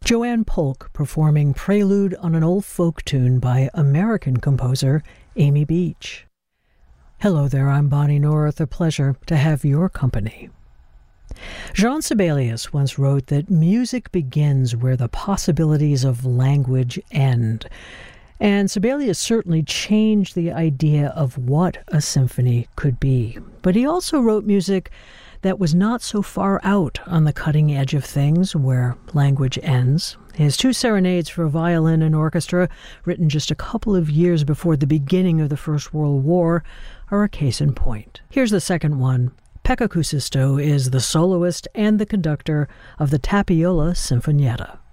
Joanne Polk performing Prelude on an Old Folk Tune by American composer Amy Beach. Hello there, I'm Bonnie North. A pleasure to have your company. Jean Sibelius once wrote that music begins where the possibilities of language end. And Sibelius certainly changed the idea of what a symphony could be. But he also wrote music that was not so far out on the cutting edge of things where language ends. His two serenades for violin and orchestra, written just a couple of years before the beginning of the First World War, are a case in point. Here's the second one. Pekka Kuusisto is the soloist and the conductor of the Tapiola Sinfonietta.